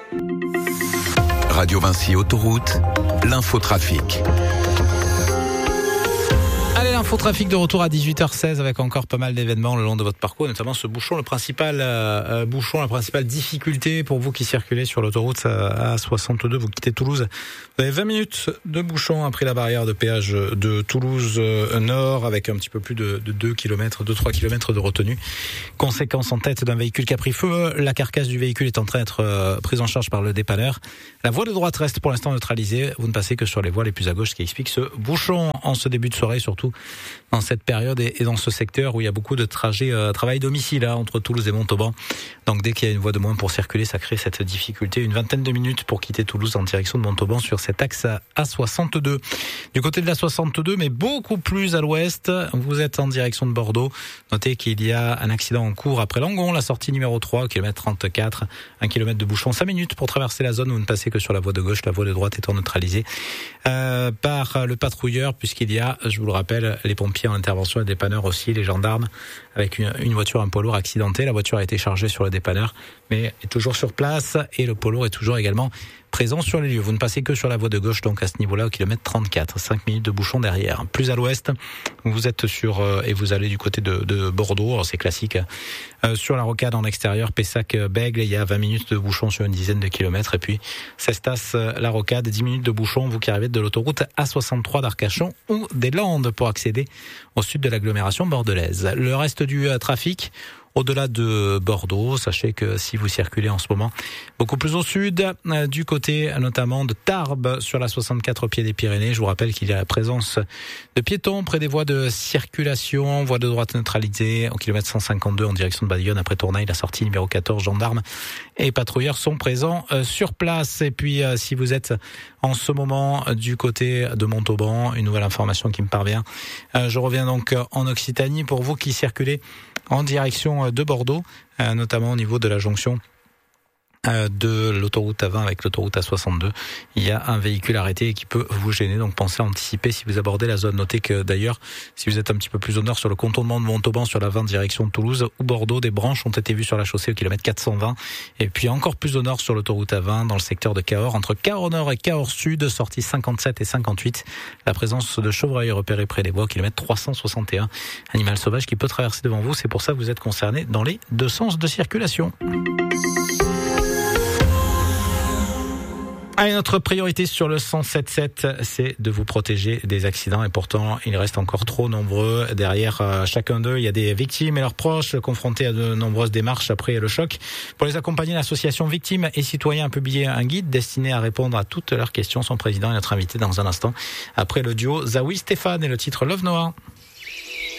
Radio Vinci Autoroute, l'infotrafic. Allez, l'infotrafic de retour à 18h16 avec encore pas mal d'événements le long de votre parcours, notamment ce bouchon, la principale difficulté pour vous qui circulez sur l'autoroute A62, vous quittez Toulouse. Vous avez 20 minutes de bouchon après la barrière de péage de Toulouse Nord avec un petit peu plus de 2-3 km de retenue. Conséquence en tête d'un véhicule qui a pris feu, la carcasse du véhicule est en train d'être prise en charge par le dépanneur. La voie de droite reste pour l'instant neutralisée, vous ne passez que sur les voies les plus à gauche, ce qui explique ce bouchon en ce début de soirée, surtout dans cette période et dans ce secteur où il y a beaucoup de trajets travail-domicile entre Toulouse et Montauban. Donc dès qu'il y a une voie de moins pour circuler, ça crée cette difficulté. Une vingtaine de minutes pour quitter Toulouse en direction de Montauban sur cet axe A62. Du côté de la 62, mais beaucoup plus à l'ouest, vous êtes en direction de Bordeaux. Notez qu'il y a un accident en cours après Langon, la sortie numéro 3, km 34, 1 km de bouchon, 5 minutes pour traverser la zone où vous ne passez que sur la voie de gauche, la voie de droite étant neutralisée par le patrouilleur, puisqu'il y a, je vous le rappelle, les pompiers en intervention, les dépanneurs aussi, les gendarmes, avec une voiture, un poids lourd accidenté. La voiture a été chargée sur le dépanneur, mais est toujours sur place et le poids lourd est toujours également présent sur les lieux. Vous ne passez que sur la voie de gauche, donc à ce niveau-là, au kilomètre 34, 5 minutes de bouchon derrière. Plus à l'ouest, vous êtes et vous allez du côté de Bordeaux, alors c'est classique, sur la rocade en extérieur, Pessac-Bègle, il y a 20 minutes de bouchon sur une dizaine de kilomètres, et puis Cestas-la Rocade, 10 minutes de bouchon, vous qui arrivez de l'autoroute A63 d'Arcachon ou des Landes pour accéder au sud de l'agglomération bordelaise. Le reste du trafic, au-delà de Bordeaux, sachez que si vous circulez en ce moment beaucoup plus au sud, du côté notamment de Tarbes sur la 64 au pied des Pyrénées, je vous rappelle qu'il y a la présence de piétons près des voies de circulation, voie de droite neutralisée au kilomètre 152 en direction de Badillon après Tournaille, la sortie numéro 14, gendarmes et patrouilleurs sont présents sur place. Et puis si vous êtes en ce moment du côté de Montauban, une nouvelle information qui me parvient, je reviens donc en Occitanie pour vous qui circulez en direction de Bordeaux, notamment au niveau de la jonction de l'autoroute A20 avec l'autoroute A62. Il y a un véhicule arrêté qui peut vous gêner, donc pensez à anticiper si vous abordez la zone. Notez que d'ailleurs, si vous êtes un petit peu plus au nord sur le contournement de Montauban sur la 20 direction de Toulouse ou Bordeaux, des branches ont été vues sur la chaussée au kilomètre 420 et puis encore plus au nord sur l'autoroute A20 dans le secteur de Cahors, entre Cahors Nord et Cahors Sud, sortie 57 et 58. La présence de chevreuils repérée près des voies au kilomètre 361. Animal sauvage qui peut traverser devant vous, c'est pour ça que vous êtes concerné dans les deux sens de circulation. Allez, notre priorité sur le 107.7, c'est de vous protéger des accidents et pourtant, il reste encore trop nombreux. Derrière chacun d'eux, il y a des victimes et leurs proches confrontés à de nombreuses démarches après le choc. Pour les accompagner, l'association Victimes et Citoyens a publié un guide destiné à répondre à toutes leurs questions. Son président est notre invité dans un instant après le duo Zawi Stéphane et le titre Love Noah.